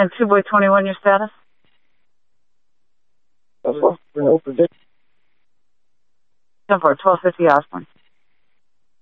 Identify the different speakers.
Speaker 1: And 2 boy 21, your status?
Speaker 2: No prediction.
Speaker 1: 10-4, 1250 Osborne.